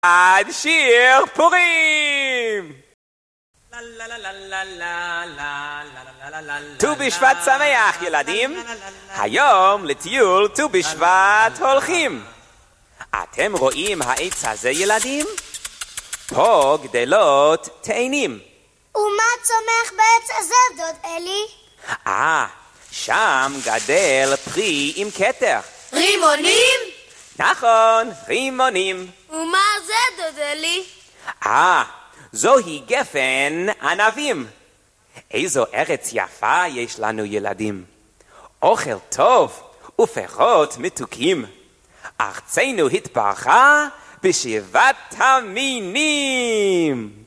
עד שיר פורים! ט"ו בשבט שמח ילדים, היום לטיול ט"ו בשבט הולכים. אתם רואים העץ הזה ילדים? פה גדלות תאנים. ומה צומח בעץ הזה דוד אלי? שם גדל פרי עם כתר. רימונים? נכון, רימונים. ומה זה דוד אלי? זוהי גפן ענבים. איזו ארץ יפה יש לנו ילדים. אוכל טוב ופירות מתוקים. ארצנו התברכה בשבעת המינים.